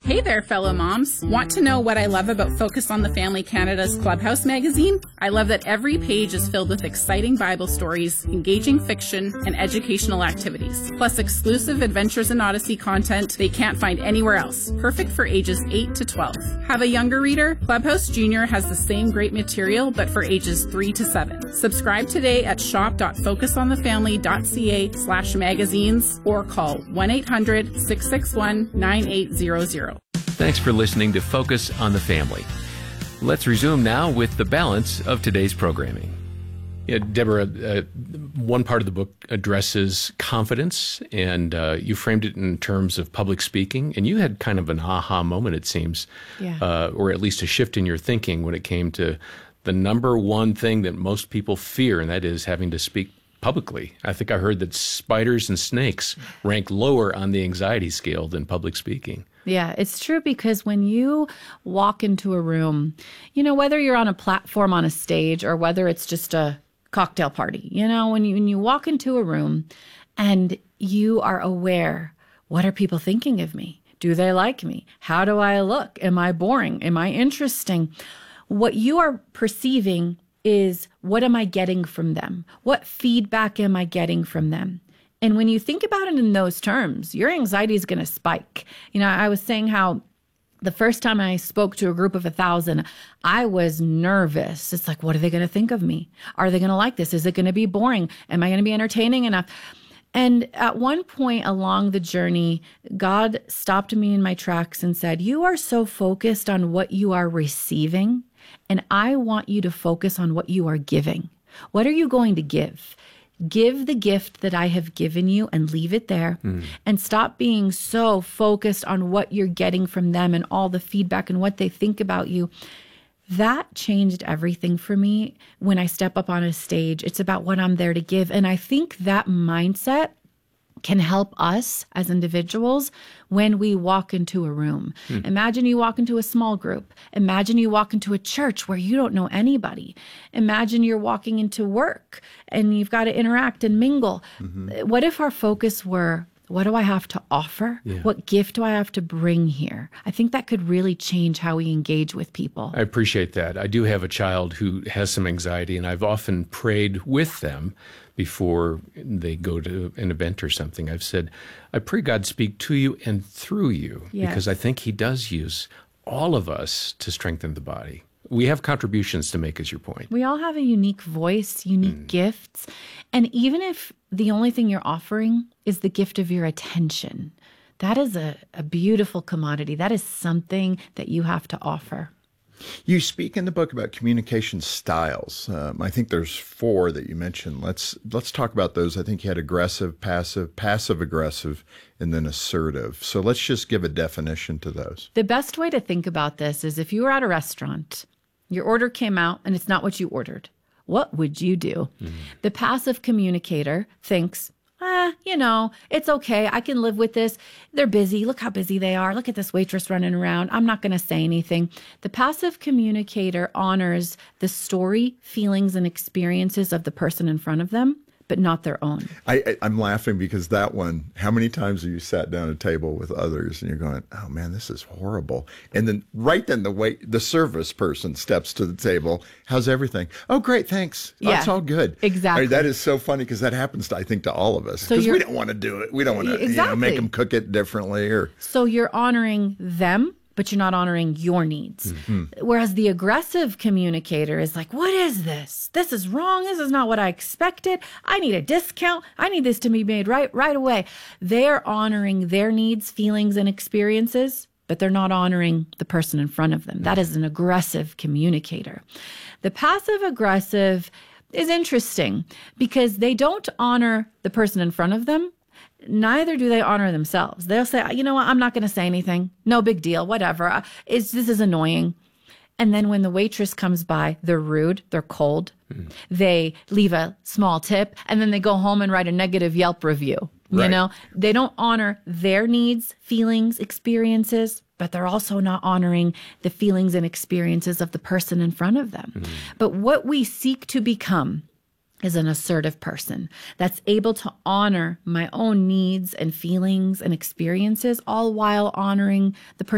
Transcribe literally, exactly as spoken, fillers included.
Hey there, fellow moms. Want to know what I love about Focus on the Family Canada's Clubhouse magazine? I love that every page is filled with exciting Bible stories, engaging fiction, and educational activities, plus exclusive Adventures in Odyssey content they can't find anywhere else, perfect for ages eight to twelve. Have a younger reader? Clubhouse Junior has the same great material, but for ages three to seven. Subscribe today at shop dot focus on the family dot c a slash magazines or call one eight hundred, six six one, nine eight zero zero. Thanks for listening to Focus on the Family. Let's resume now with the balance of today's programming. Yeah, Deborah, uh, one part of the book addresses confidence, and uh, you framed it in terms of public speaking, and you had kind of an aha moment, it seems, yeah. uh, or at least a shift in your thinking when it came to the number one thing that most people fear, and that is having to speak publicly. I think I heard that spiders and snakes rank lower on the anxiety scale than public speaking. Yeah, it's true, because when you walk into a room, you know, whether you're on a platform on a stage or whether it's just a cocktail party, you know, when you, when you walk into a room and you are aware, what are people thinking of me? Do they like me? How do I look? Am I boring? Am I interesting? What you are perceiving is, what am I getting from them? What feedback am I getting from them? And when you think about it in those terms, your anxiety is going to spike. You know, I was saying how the first time I spoke to a group of a thousand, I was nervous. It's like, what are they going to think of me? Are they going to like this? Is it going to be boring? Am I going to be entertaining enough? And at one point along the journey, God stopped me in my tracks and said, you are so focused on what you are receiving, and I want you to focus on what you are giving. What are you going to give? Give the gift that I have given you and leave it there, mm. and stop being so focused on what you're getting from them and all the feedback and what they think about you. That changed everything for me. When I step up on a stage, it's about what I'm there to give. And I think that mindset can help us as individuals when we walk into a room. Hmm. Imagine you walk into a small group. Imagine you walk into a church where you don't know anybody. Imagine you're walking into work and you've got to interact and mingle. Mm-hmm. What if our focus were, what do I have to offer? Yeah. What gift do I have to bring here? I think that could really change how we engage with people. I appreciate that. I do have a child who has some anxiety, and I've often prayed with them before they go to an event or something. I've said, I pray God speak to you and through you, yes. because I think he does use all of us to strengthen the body. We have contributions to make, is your point. We all have a unique voice, unique mm. gifts. And even if the only thing you're offering is the gift of your attention, that is a, a beautiful commodity. That is something that you have to offer. You speak in the book about communication styles. Um, I think there's four that you mentioned. Let's let's talk about those. I think you had aggressive, passive, passive-aggressive, and then assertive. So let's just give a definition to those. The best way to think about this is, if you were at a restaurant, your order came out and it's not what you ordered. What would you do? Mm-hmm. The passive communicator thinks, ah, you know, it's okay. I can live with this. They're busy. Look how busy they are. Look at this waitress running around. I'm not going to say anything. The passive communicator honors the story, feelings, and experiences of the person in front of them, but not their own. I, I, I'm laughing because that one, how many times have you sat down at a table with others and you're going, oh man, this is horrible. And then right then the wait, the service person steps to the table. How's everything? Oh, great. Thanks. Yeah, it's all good. Exactly. I mean, that is so funny because that happens, to, I think, to all of us, because so we don't want to do it. We don't want to exactly. you know, make them cook it differently. Or So you're honoring them, but you're not honoring your needs. Mm-hmm. Whereas the aggressive communicator is like, what is this? This is wrong. This is not what I expected. I need a discount. I need this to be made right, right away. They're honoring their needs, feelings, and experiences, but they're not honoring the person in front of them. That is an aggressive communicator. The passive aggressive is interesting because they don't honor the person in front of them. Neither do they honor themselves. They'll say, you know what, I'm not going to say anything. No big deal, whatever. It's, this is annoying. And then when the waitress comes by, they're rude, they're cold. Mm. They leave a small tip, and then they go home and write a negative Yelp review. Right. You know, they don't honor their needs, feelings, experiences, but they're also not honoring the feelings and experiences of the person in front of them. Mm. But what we seek to become is an assertive person that's able to honor my own needs and feelings and experiences, all while honoring the person